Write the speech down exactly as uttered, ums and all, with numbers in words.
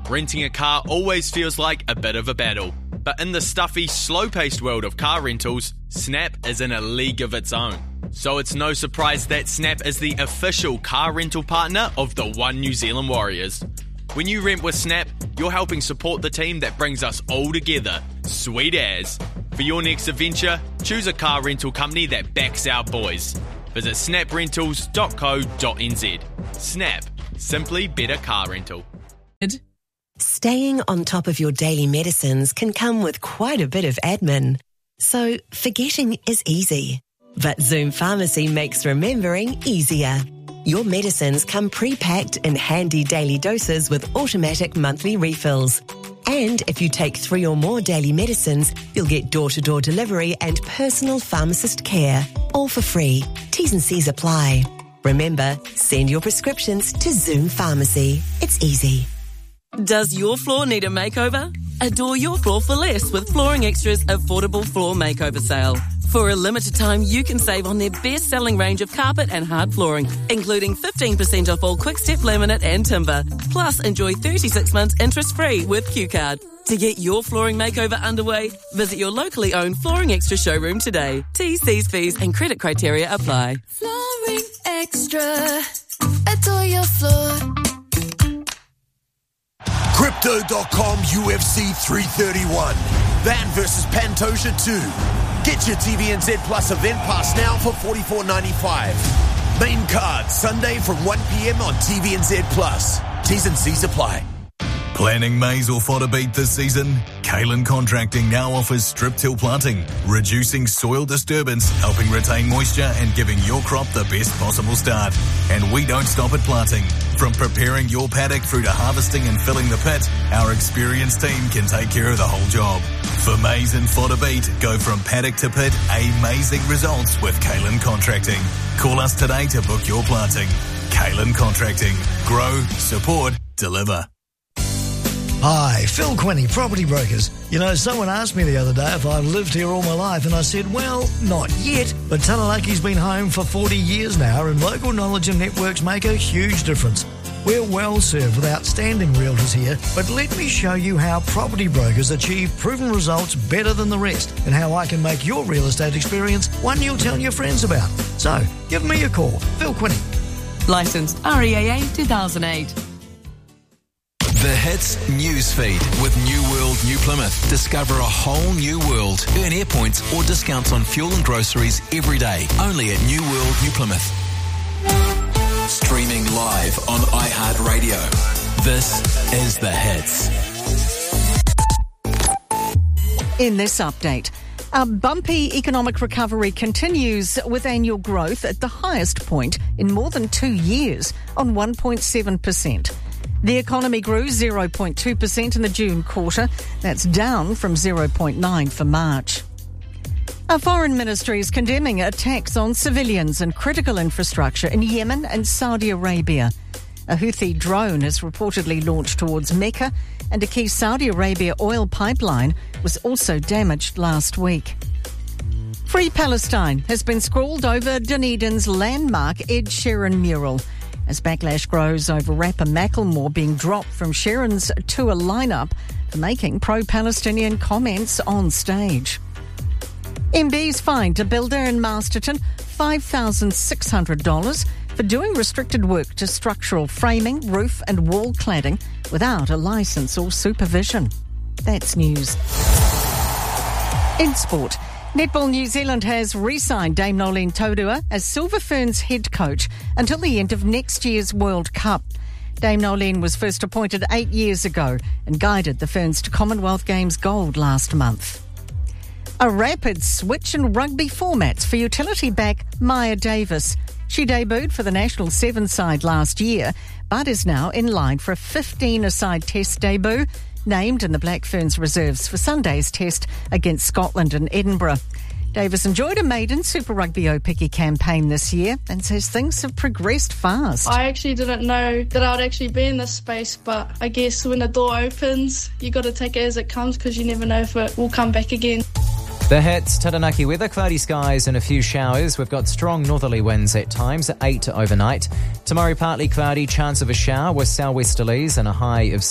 renting a car always feels like a bit of a battle. But in the stuffy, slow-paced world of car rentals, Snap is in a league of its own. So it's no surprise that Snap is the official car rental partner of the One New Zealand Warriors. When you rent with Snap, you're helping support the team that brings us all together. Sweet as. For your next adventure, choose a car rental company that backs our boys. Visit snap rentals dot co dot n z. Snap. Simply better car rental. Staying on top of your daily medicines can come with quite a bit of admin. So forgetting is easy. But Zoom Pharmacy makes remembering easier. Your medicines come pre-packed in handy daily doses with automatic monthly refills. And if you take three or more daily medicines, you'll get door-to-door delivery and personal pharmacist care. All for free. T's and C's apply. Remember, send your prescriptions to Zoom Pharmacy. It's easy. Does your floor need a makeover? Adore your floor for less with Flooring Extra's affordable floor makeover sale. For a limited time, you can save on their best-selling range of carpet and hard flooring, including fifteen percent off all Quick-Step laminate and timber. Plus, enjoy thirty-six months interest-free with Q Card. To get your flooring makeover underway, visit your locally owned Flooring Extra showroom today. T's, C's, fees and credit criteria apply. Flooring Extra. Adore your floor. Crypto dot com U F C three thirty-one. Van versus Pantoja two. Get your T V N Z Plus event pass now for forty-four ninety-five. Main card Sunday from one p.m. on T V N Z Plus. T's and C's apply. Planning maize or fodder beet this season? Kalen Contracting now offers strip till planting, reducing soil disturbance, helping retain moisture and giving your crop the best possible start. And we don't stop at planting. From preparing your paddock through to harvesting and filling the pit, our experienced team can take care of the whole job. For maize and fodder beet, go from paddock to pit, amazing results with Kalen Contracting. Call us today to book your planting. Kalen Contracting. Grow, support, deliver. Hi, Phil Quinney, Property Brokers. You know, someone asked me the other day if I've lived here all my life, and I said, well, not yet, but Tanuki's been home for forty years now, and local knowledge and networks make a huge difference. We're well served with outstanding realtors here, but let me show you how Property Brokers achieve proven results better than the rest, and how I can make your real estate experience one you'll tell your friends about. So, give me a call. Phil Quinney. Licensed R E A A two thousand eight. The Hits Newsfeed with New World New Plymouth. Discover a whole new world. Earn air points or discounts on fuel and groceries every day. Only at New World New Plymouth. Streaming live on iHeartRadio. This is The Hits. In this update, a bumpy economic recovery continues with annual growth at the highest point in more than two years on one point seven percent. The economy grew zero point two percent in the June quarter. That's down from zero point nine for March. Our foreign ministry is condemning attacks on civilians and critical infrastructure in Yemen and Saudi Arabia. A Houthi drone is reportedly launched towards Mecca, and a key Saudi Arabia oil pipeline was also damaged last week. Free Palestine has been scrawled over Dunedin's landmark Ed Sheeran mural, as backlash grows over rapper Macklemore being dropped from Sheeran's tour lineup for making pro-Palestinian comments on stage. M B's fined a builder in Masterton five thousand six hundred dollars for doing restricted work to structural framing, roof and wall cladding without a licence or supervision. That's news. In sport, Netball New Zealand has re-signed Dame Nolene Taurua as Silver Ferns head coach until the end of next year's World Cup. Dame Nolene was first appointed eight years ago and guided the Ferns to Commonwealth Games gold last month. A rapid switch in rugby formats for utility back Maya Davis. She debuted for the national seven side last year, but is now in line for a fifteen-a-side test debut, named in the Black Ferns reserves for Sunday's test against Scotland in Edinburgh. Davis enjoyed a maiden Super Rugby O-Picky campaign this year and says things have progressed fast. I actually didn't know that I would actually be in this space, but I guess when the door opens, you got to take it as it comes because you never know if it will come back again. The Hits, Taranaki weather, cloudy skies and a few showers. We've got strong northerly winds at times at eight overnight. Tomorrow partly cloudy, chance of a shower with southwesterlies and a high of